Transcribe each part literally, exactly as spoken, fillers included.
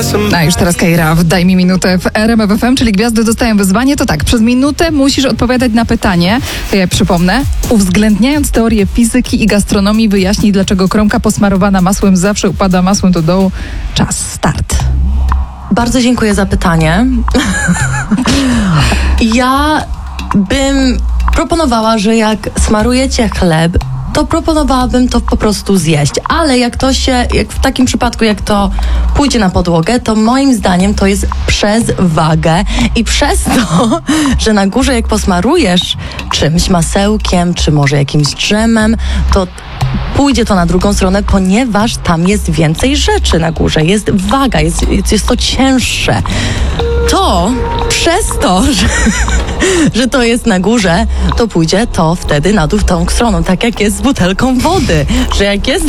A już teraz Keira, daj mi minutę w R M F F M, czyli gwiazdy dostają wyzwanie. To tak, przez minutę musisz odpowiadać na pytanie. To ja przypomnę. Uwzględniając teorię fizyki i gastronomii, wyjaśnij, dlaczego kromka posmarowana masłem zawsze upada masłem do dołu. Czas, start. Bardzo dziękuję za pytanie. Ja bym proponowała, że jak smarujecie chleb, to proponowałabym to po prostu zjeść. Ale jak to się, jak w takim przypadku, jak to pójdzie na podłogę, to moim zdaniem to jest przez wagę i przez to, że na górze jak posmarujesz czymś, masełkiem, czy może jakimś dżemem, to pójdzie to na drugą stronę, ponieważ tam jest więcej rzeczy na górze. Jest waga, jest, jest to cięższe. To przez to, że, że to jest na górze, to pójdzie to wtedy na dół w tą stroną, tak jak jest z butelką wody, że jak jest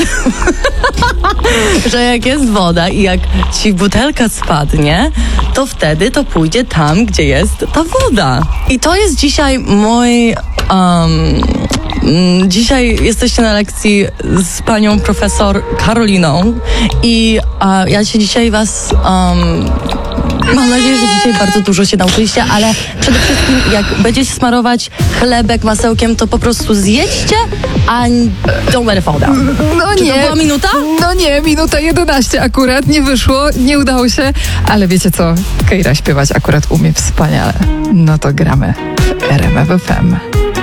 że jak jest woda i jak ci butelka spadnie, to wtedy to pójdzie tam, gdzie jest ta woda. I to jest dzisiaj mój um, dzisiaj jesteście na lekcji z panią profesor Karoliną i uh, ja się dzisiaj was um, mam nadzieję, że dzisiaj bardzo dużo się nauczyliście, ale przede wszystkim jak będziecie smarować chlebek masełkiem, to po prostu zjedźcie, a don't let it fall down. No Czy nie. to była minuta? No nie, minuta jedenaście akurat, nie wyszło, nie udało się, ale wiecie co, Keira śpiewać akurat umie wspaniale. No to gramy w R M F F M.